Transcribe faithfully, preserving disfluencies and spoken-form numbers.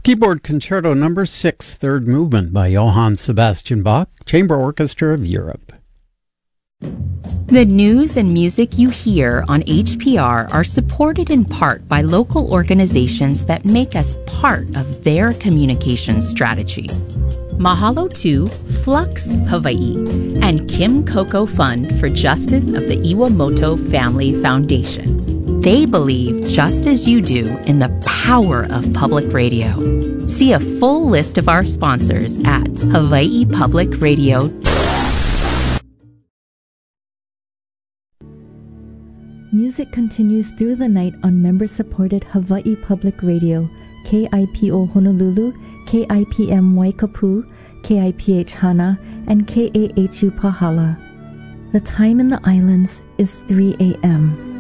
Keyboard Concerto Number six, Third Movement by Johann Sebastian Bach, Chamber Orchestra of Europe. The news and music you hear on H P R are supported in part by local organizations that make us part of their communication strategy. Mahalo to Flux Hawaii and Kim Coco Fund for Justice of the Iwamoto Family Foundation. They believe, just as you do, in the power of public radio. See a full list of our sponsors at Hawaii Public Radio. Music continues through the night on member-supported Hawaii Public Radio, K I P O Honolulu, K I P M Waikapu, K I P H Hana, and K A H U Pahala. The time in the islands is three a.m.